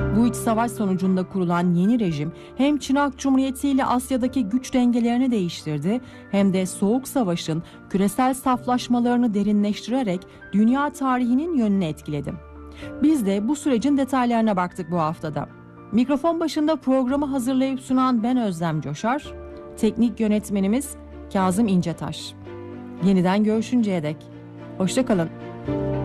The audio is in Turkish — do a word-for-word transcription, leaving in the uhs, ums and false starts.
Bu iç savaş sonucunda kurulan yeni rejim hem Çınak Cumhuriyeti ile Asya'daki güç dengelerini değiştirdi hem de Soğuk Savaş'ın küresel saflaşmalarını derinleştirerek dünya tarihinin yönünü etkiledi. Biz de bu sürecin detaylarına baktık bu haftada. Mikrofon başında programı hazırlayıp sunan ben Özlem Coşar, teknik yönetmenimiz Kazım İncetaş. Yeniden görüşünceye dek hoşça kalın.